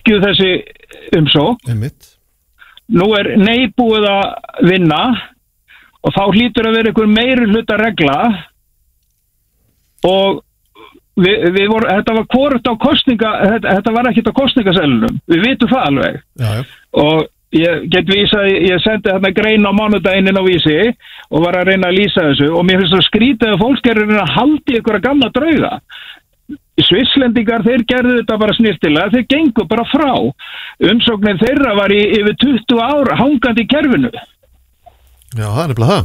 virkjuð þessi umsókn. Nú búið að vinna og þá hlýtur að vera einhver meirihluta regla og þetta var hvorugt á kosninga, þetta var ekkert á kosningaseðlunum, við vitum það alveg. Og ég get vísað, ég sendi þarna grein á mánudaginn inn á Vísi og var að reyna að lýsa þessu og mér finnst það skrítið að fólk að halda í einhverja gamla drauga. Svisslendingar, þeir gerðu þetta bara snirtilega, þeir gengu bara frá. Umsóknin þeirra var í yfir 20 ár hangandi í kerfinu. Já, það er nefnilega það.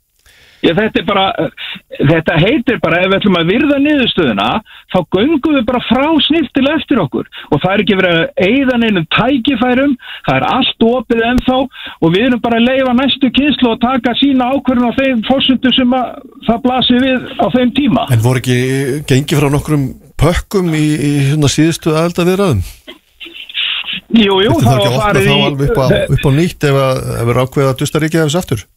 Þetta heitir bara, ef við ætlum að virða niðurstöðuna, þá göngum við bara frá snirtilega eftir okkur. Og það er ekki verið að eyða neinum tækifærum, það er allt opið ennþá og við erum bara að leyfa næstu kynslóð að taka sína ákvörðun á þeim forsendum sem það blasir við á þeim tíma. En voru ekki gengið frá nokkrum pökkum í síðustu aðildarviðræðum? Jú, það var farið í... Þá alveg upp á nýtt ef við ákveða að dusta ríkja þessu aftur?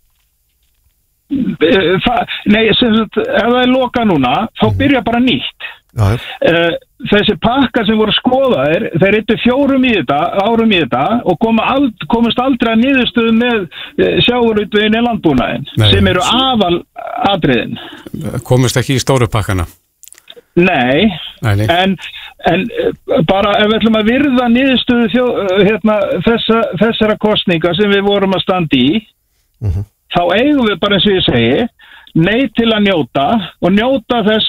Nei, ef það er loka núna, þá byrja bara nýtt. Þessi pakkar sem voru skoðaðir, þeir eittu 4 árum í þetta og komast aldrei að niðurstöðu með sjávarútveginn í landbúnaðinn, sem eru aðal atriðin. Komast ekki í stóru pakkana? Nei. En bara ef við ætlum að virða niðurstöðu þessara kosninga sem við vorum að standa í, þá eigum við bara eins og ég segi, nei til að njóta þess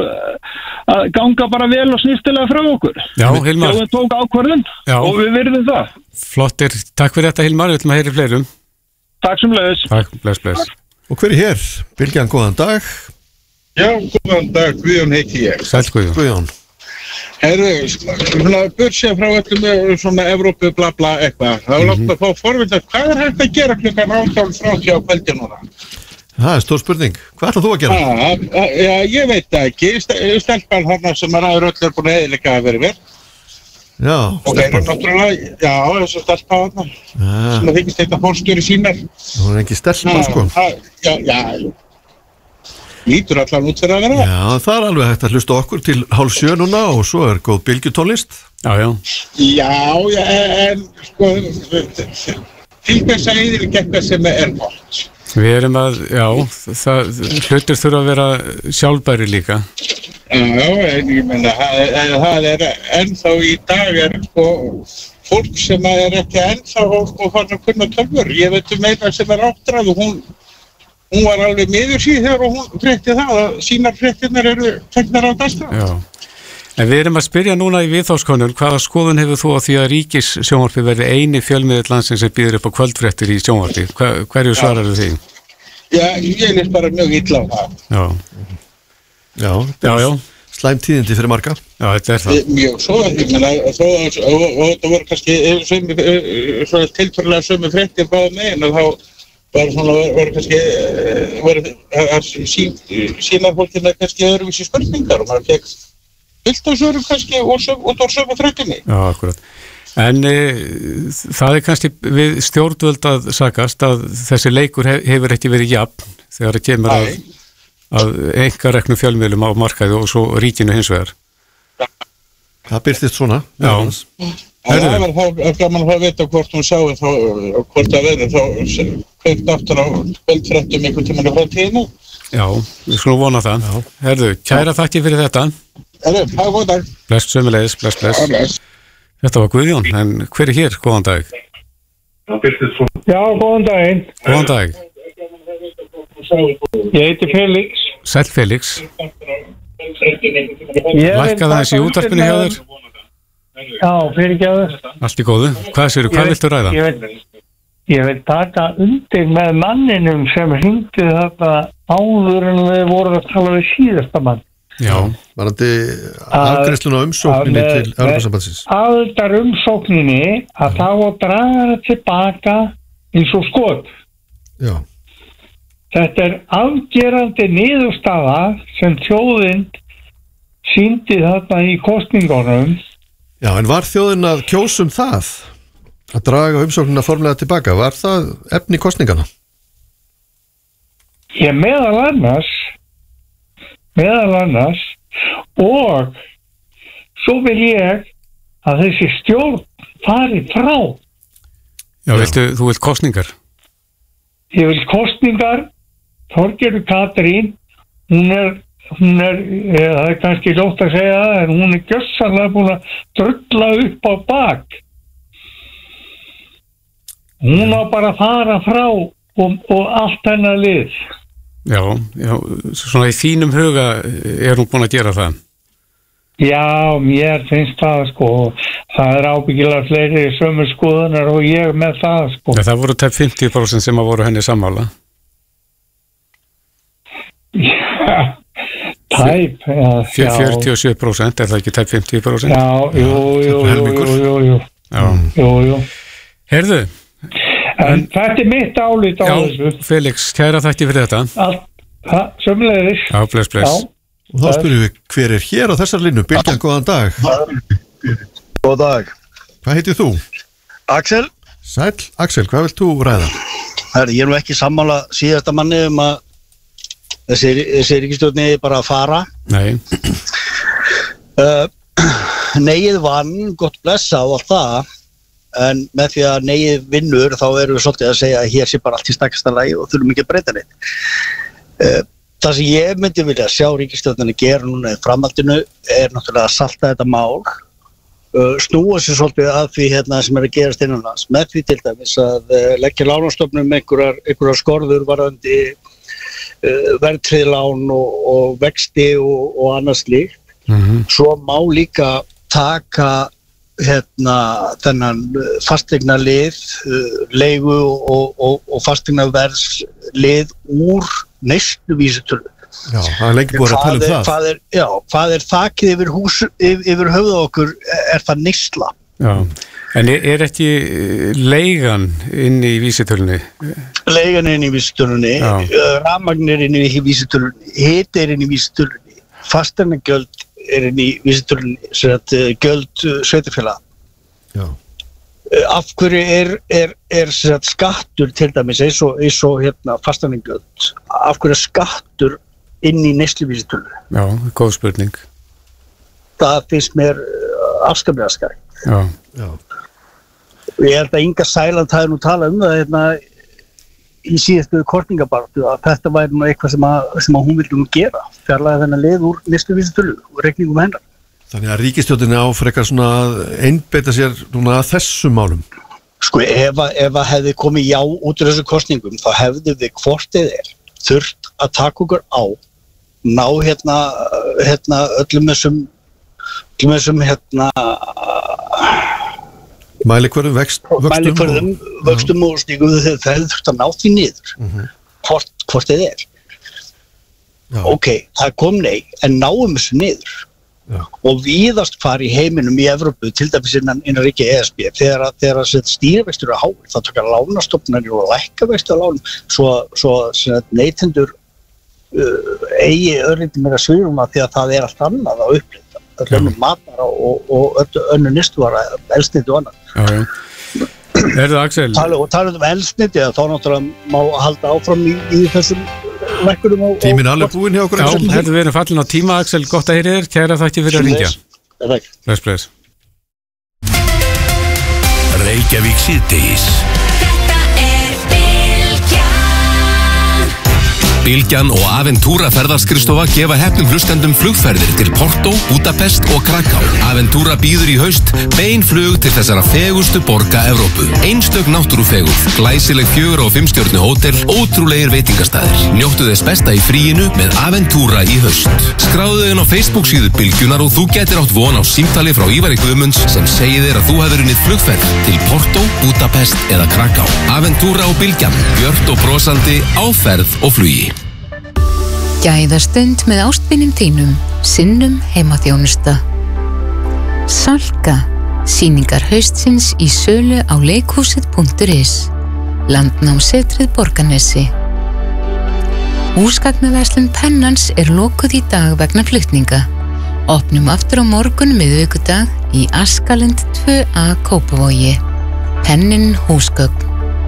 að ganga bara vel og snirtilega frá okkur. Já, Hilmar. Við tók ákvörðun og við virðum það. Flottir, takk fyrir þetta Hilmar, við ætlum að heyra fleirum. Takk sem leiðis. Takk, bless. Og hver er hér? Bylgjan, góðan dag. Já, góðan dag, Guðjón heiti ég. Sæll Guðjón. Herru, svona börsið frá öllum svona Evrópu bla bla eitthvað. Það var langt að fá forvitað, hvað er hægt að gera klukkan 18:30 á kvöldi núna? Það er stór spurning. Hvað ætlað þú að gera? Já, ég veit það ekki. Stelpan þarna sem öll er búin að eðilega að vera verið. Já, og þeir eru náttúrulega, já, þessu stelpa þarna sem að þykist þetta fórstjóri sínar. Hún er ekki stelpa, sko. Já, lítur allan út fyrir að vera. Já, það er alveg hægt að hlusta okkur til 6:30 núna og svo er góð bylgjutónlist. Já, en sko til þess að eðilega eitthvað sem er gott. Við erum að, hlutir þurfa að vera sjálfbæri líka. Já, en ég menna, það er ennþá í dag sko fólk sem er ekki ennþá og fann að kunna tölvur. Ég veit meina sem er áttræð og hún var alveg miður síð þegar hún frétti það að sínar fréttirnar eru teknar á dagskrá. Já, en við erum að spyrja núna í viðhorfskönnun, hvaða skoðun hefur þú á því að ríkissjónvarpið verði eini fjölmiðill landsins sem býður upp á kvöldfréttir í sjónvarpi? Hverju svarar því? Já, ég lýst bara mjög illa á það. Já. Slæm tíðindi fyrir marga. Já, þetta er það. Mjög svo, ég meina, og þetta voru kannski tilfærlega sömu fréttir báða megin og þá var svona, voru kannski sína fólkina kannski öðruvísi spurningar og maður fekk fullt á svörum kannski út á sömu fréttinni. Já, akkurat. En það er kannski við stjórnvöld að sakast að þessi leikur hefur ekki verið jafn þegar það kemur að einkareknu fjölmiðlum á markaði og svo ríkinu hins vegar. Það byrtist svona. Já. Það var þá gaman að vita hvort hún sáu þá, hvort það verið þá kveikt aftur á kvöldfréttum einhvern tímann í framtíðinni. Já, við skulum vona það. Herðu, kæra þakki fyrir þetta. Herðu, hafa góð dag. Bless sömuleiðis, bless. Þetta var Guðjón, en hver er hér? Góðan dag. Já, góðan daginn. Góðan dag. Ég heiti Felix. Sæll Felix. Lækkaði aðeins í útvarpinu hjá þér? Já, fyrirgefðu. Allt í góðu. Hvað viltu ræða? Ég vil taka undir með manninum sem hringdi þetta áður en við vorum að tala við síðasta mann. Já. Varandi afgreiðsluna umsókninni til Evrópusambandsins. Umsókninni að þá að draga það tilbaka eins og skot. Já. Þetta er afgerandi niðurstaða sem þjóðin sýndi þarna í kosningunum. Já, en var þjóðin að kjósum það? Að draga umsóknina formlega tilbaka? Var það efni kosningana? Ég meðal annars og svo vil ég að þessi stjórn fari frá. Já, þú vilt kosningar? Ég vil kosningar. Þorgerður Katrín, hún er, það er kannski ljótt að segja það, en hún er gjörsamlega búin að drulla upp á bak. Hún á bara að fara frá og allt hennar lið. Já, svona í þínum huga er hún búin að gera það? Já, mér finnst það sko, það er ábyggilega fleiri sömu skoðunar og ég með það sko. Ja, það voru tæp 50% sem að voru henni sammála. Já, tæp, já. 47%, er það ekki tæp 50%? Já, jú. Jú. Heyrðu. En þetta er mitt álit á þessu. Já, Felix, kæra þætti fyrir þetta. Sömulegis. Já, bless. Já. Og þá spyrjum við, hver er hér á þessar línu? Bylgjan, góðan dag. Góð dag. Hvað heitir þú? Axel. Sæll, Axel, hvað vilt þú ræða? Ég er nú ekki sammála síðasta manni að þessi ríkisstjórni bara að fara. Nei. Neyið vann, gott blessa og allt það, en með því að neyið vinnur þá erum við svolítið að segja að hér sé bara allt í stakasta lagi og þurfum ekki að breyta neitt. Það sem ég myndi vilja sjá ríkisstjórninni gera núna í framhaldinu er náttúrulega að salta þetta mál, snúa sér svolítið að því sem er að gerast innanlands, með því til dæmis að leggja lánastofnum einhverjar skorður varðandi verðtryggð lán og vexti og annað slíkt. Svo má líka taka þennan fasteignalið, leigu og fasteignaverðslið úr neysluvísitölu. Já, það er lengi búið að tala um það. Hvað er þakið yfir höfða okkur, er það neysla. Já, en er ekki leigan inn í vísitölunni? Leigan inn í vísitölunni, rafmagnir inn í vísitölunni, hiti inn í vísitölunni, fasteignagjöld inn í vísitölunni, gjöld sveitarfélaga. Já. Af hverju er skattur til dæmis eins og fasteignagjöld, af hverju er skattur inn í neysluvísitölu? Já, góð spurning. Það finnst mér afskaplega skægt. Já. Ég held að Inga Sæland hafi nú talað um það í síðustu kosningabaráttu að þetta væri nú eitthvað sem að hún vildi nú gera, fjarlæga þennan lið úr neysluvísitölu og reikningum hennar. Þannig að ríkisstjórninni áfrekar svona að einbeita sér núna að þessum málum. Sko, ef að hefði komið já út úr þessu kosningum, þá hefði við hvort þurft að taka okkur á, ná öllum þessum mælikvörðum, vöxtum og stígum, það hefði þurft að ná því niður. Hvort þið Ok, það kom nei, en náum þessu niður. Já. Og víðast fari í heiminum í Evrópu, til dæmis innan ríkja ESB, þegar stýrivextur er háir, það taka lánastofnanir og lækkavextur á lánum, svo neytendur eigi örlítið meira svigrúm því að það er allt annað að upplita, önnur matvara og önnur nystvara, eldsneyti og annað. Já. Herðu Axel. Talað um eldsneyti, þá náttúrulega má halda áfram í þessum lækkunum og tíminn alveg búinn hjá okkur. Já, herðu við erum fallin á tíma, Axel, gott að heyra þér, kæra þætti fyrir að ringja. Bless. Reykjavík síðdegis. Bylgjan og Aventúra ferðaskrifstofa gefa heppnum hlustendum flugferðir til Porto, Budapest og Kraká. Aventúra býður í haust bein flug til þessara fegustu borga Evrópu. Einstök náttúrufegurð, glæsileg 4- og 5-stjörnu hótel, ótrúlegir veitingastæðir. Njóttu þess besta í fríinu með Aventúra í haust. Skráðu þig inn á Facebook síðu Bylgjunar og þú getur átt von á símtali frá Ívari Guðmunds sem segir þér að þú hefur unnið flugferð til Porto, Budapest eða Kraká. Aventúra og Bylgjan, björt og brosandi á ferð og flugi. Gæðastund með ástvinum þínum, sinnum heimaþjónusta. Salka, sýningar haustsins í sölu á leikhúsið.is. Landnámsetrið Borgarnesi. Húsgagnaverslun Pennans er lokuð í dag vegna flutninga. Opnum aftur á morgun miðvikudag í Askalind 2A Kópavogi. Pennin húsgögn.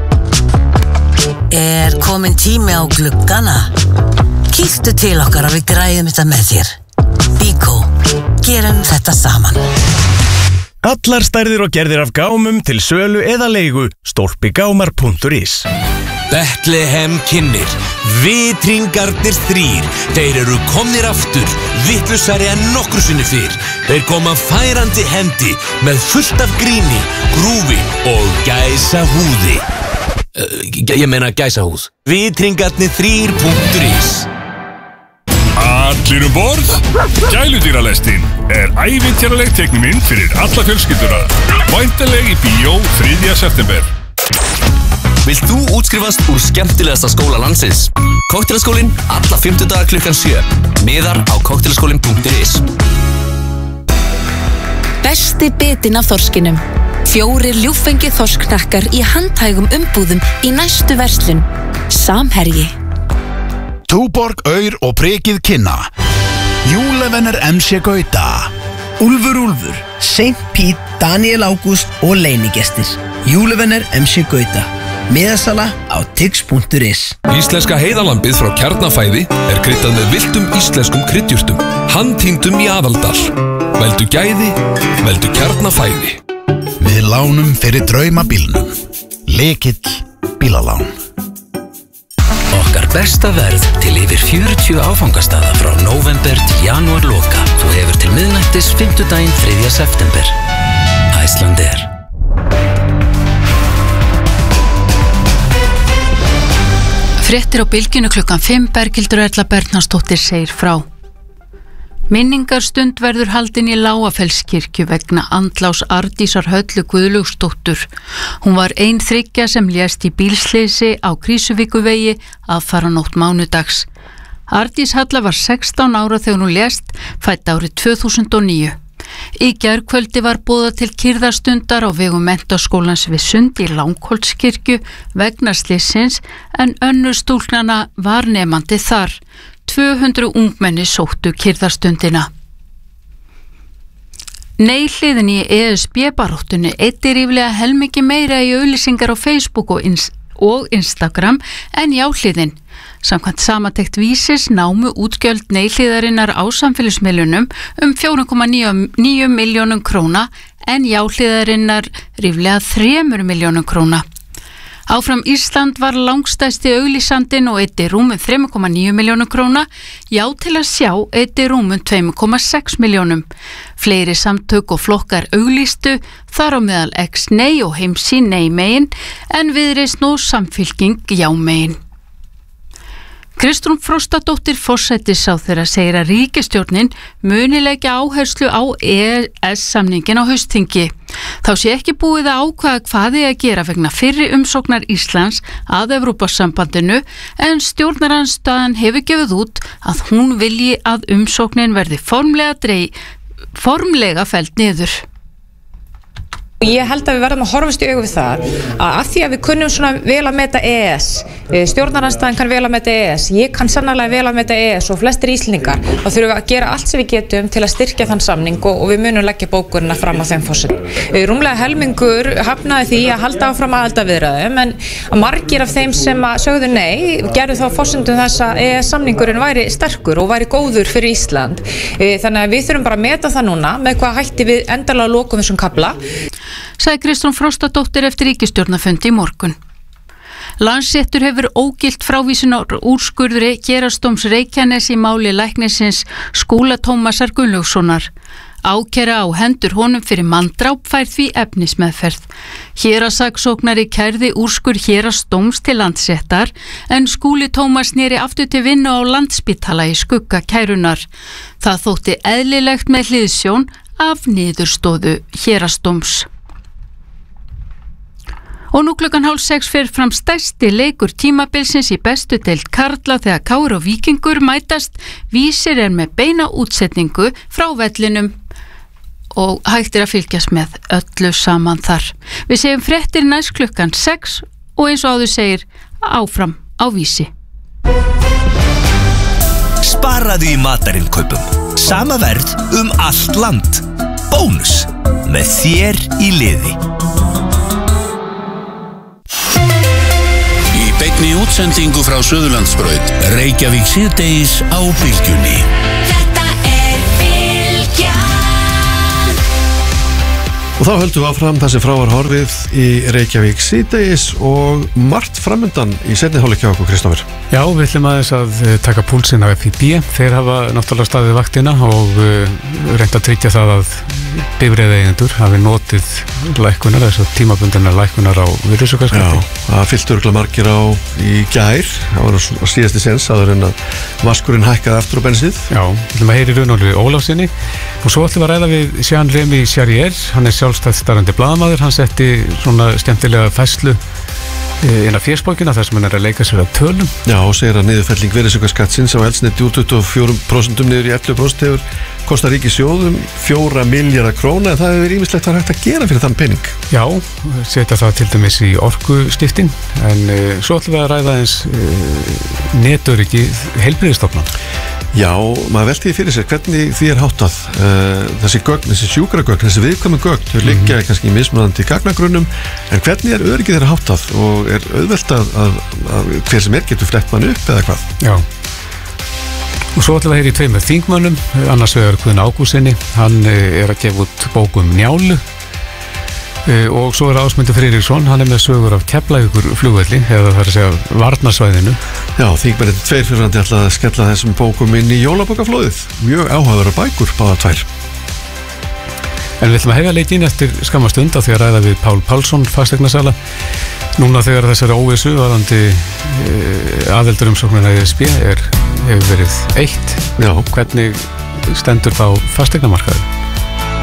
Er komin tími á gluggana? Kíktu til okkar og við græðum þetta með þér. Bíkó, gerum þetta saman. Allar stærðir og gerðir af gámum til sölu eða leigu. Stólpigámar.is. Bethlehem kynnir Vitringarnir 3. Þeir eru komnir aftur, vitlausari en nokkru sinni fyrr. Þeir koma færandi hendi með fullt af gríni, grúfi og gæsahúði. Ég meina gæsahúð. Vitringarnir 3.is. Allir borð. Gæludýralestin ævintýraleg teiknimynd fyrir alla fjölskylduna. Væntanleg í bíó 3. september. Vilt þú útskrifast úr skemmtilegasta skóla landsins? Kokteelaskólinn, alla 50 dagar klukkan 7. Miðar á kokteelaskólinn.is. Besti bitinn af þorskinum. 4 ljúffengið þorsknakkar í handhægum umbúðum í næstu verslun. Samherji. Túborg, Aur og Prikið kynna Júlevenner MC Gauta. Úlfur, Saint Pete, Daniel Ágúst og leynigestir. Júlevenner MC Gauta. Miðasala á tix.is. Íslenska heiðalambið frá Kjarnafæði kryddað með villtum íslenskum kryddjurtum, handtýndum í Aðaldal. Veldu gæði, veldu Kjarnafæði. Við lánum fyrir draumabílnum. Lykill bílalán. Okkar besta verð til yfir 40 áfangastaða frá nóvember til janúar loka. Þú hefur til miðnættis 5. 3. september. Icelandair. Fréttir á bylgjunu klukkan 5. Berghildur Erla Bernharðsdóttir segir frá. Minningarstund verður haldin í Lágafellskirkju vegna andláts Arndísar Höllu Guðlaugsdóttur. Hún var ein 3 sem lést í bílsleysi á Krísuvíkuvegi aðfaranótt mánudags. Arndís Halla var 16 ára þegar hún lést, fædd árið 2009. Í gærkvöldi var boðað til kyrðarstundar á vegum Menntaskólans við Sund í Langholtskirkju vegna slyssins en önnur stúlknanna var nemandi þar. 200 ungmenni sóttu kyrðarstundina. Nei-hliðin í ESB-baráttunni eyddi ríflega helmingi meira í auglýsingar á Facebook og Instagram en já-hliðin. Samkvæmt samantekt Vísis námu útgjöld nei-hliðarinnar á samfélagsmiðlunum 4,9 milljónum króna en já-hliðarinnar ríflega 3 milljónum króna. Áfram Ísland var langstæsti auglýsandinn og eyddi rúmum 3,9 milljónum króna, já til að sjá eyddi rúmum 2,6 milljónum. Fleiri samtök og flokkar auglýstu, þar á meðal X-Nei og Heimsýn Nei-megin, en Viðreisn og Samfylking Já-megin. Kristrún Frostadóttir forsætisráðherra segir að ríkisstjórnin muni leggja áherslu á EES-samningin á haustþingi. Þá sé ekki búið að ákveða hvað eigi að gera vegna fyrri umsóknar Íslands að Evrópusambandinu en stjórnarandstaðan hefur gefið út að hún vilji að umsóknin verði formlega felld niður. Ég held að við verðum að horfast í augu við það að af því að við kunnum svona vel að meta EES, stjórnarandstaðan kann vel að meta EES, ég kann sannarlega vel að meta EES og flestir íslendingar, þá þurfum við að gera allt sem við getum til að styrkja þann samning og við munum leggja bókunina fram á þeim forsendum. Rúmlega helmingur hafnaði því að halda áfram aðildarviðræðum en margir af þeim sem sögðu nei gerðu þá forsendum þess að EES-samningurinn væri sterkur og væri góður fyrir Ísland. Þannig að við þurfum bara að meta það núna með hvað hætti við endanlega lokum þessum kafla. Sagði Kristrún Frostadóttir eftir ríkisstjórnarfundi í morgun. Landsréttur hefur ógilt frávísunar úrskurði Héraðsdóms Reykjaness í máli læknisins Skúla Tómasar Gunnlaugssonar. Ákæra á hendur honum fyrir manndráp fær því efnismeðferð. Héraðssaksóknari kærði úrskurð Héraðsdóms til Landsréttar en Skúli Tómas sneri aftur til vinnu á Landspítala í skugga kærunar. Það þótti eðlilegt með hliðsjón af niðurstöðu Héraðsdóms. Og nú klukkan 5:30 fer fram stærsti leikur tímabilsins í bestu deild karla þegar KR og Víkingur mætast. Vísir með beina útsetningu frá vellinum og hægt að fylgjast með öllu saman þar. Við segjum fréttir næst klukkan 6 og eins og áður segir áfram á Vísi. Sparaðu í matarinkaupum. Sama verð allt land. Bónus með þér í liði. Í beinni útsendingu frá Suðurlandsbraut, Reykjavík síðdegis á Bylgjunni. Þetta Bylgjan. Og þá höldum við áfram það sem frá var horfið í Reykjavík síðdegis og margt framöndan í seinni hálfleik hjá okkur, Kristófer. Já, við ætlum aðeins að taka púlsinn af FIB. Þeir hafa náttúrulega staðið vaktina og reynt að tryggja það að bifreiðaeigendur hafi notið lækkunar, þess að tímabundina lækkunar á virðisaukaskatti. Já, það fylltu örugglega margir á í gær, það var á síðasti sens áður en að vaskurinn hækkaði aftur á bensið. Já, við ætlum að heyra í Rúnu Ólafssyni og svo ætlum við að ræða við Jean Remy Charrier, hann er sjálfstætt starfandi blaðamaður, hann setti svona skemmtilega færslu inn á fésbókina þar sem hann er að leika sér að tölum. Já, og segir að niðurfelling virðisaukaskattsins á eldsneyti úr 24% niður í 11% hefur kostar ríkissjóð 4 milljarða króna, en það hefur ýmislegt hægt að gera fyrir þann pening. Já, setja það til dæmis í orkuskiptin, en svo ætlum við að ræða eins netöryggi heilbrigðisstofnana. Já, maður velti því fyrir sér hvernig því háttað þessi gögn, þessi sjúkragögn, þessi viðkvæmu gögn, þau liggja kannski í mismunandi gagnagrunnum, en hvernig er öryggið þeirra háttað og er auðvelt að hver sem getur flett mann upp eða hvað? Já, og svo ætlum við að heyra í tveimur þingmönnum, annars vegar Guðna Ágústsyni, hann er að gefa út bókum Njálu og svo er Ásmundur Friðriksson, hann er með sögur af Keflavíkur flugvelli, eða það er að segja varnarsvæðinu. Já, þingmennir tveir fyrirandi ætla að skella þessum bókum inn í jólabókaflóðið, mjög áhugaverðar bækur, báðar tvær. En við ætlum að hefja leikinn eftir skamma stund á því að ræða við Pál Pálsson, fasteignasala. Núna þegar þessari óvissu varðandi aðildarumsóknina ESB hefur verið eitt. Já. Hvernig stendur þá fasteignamarkaður?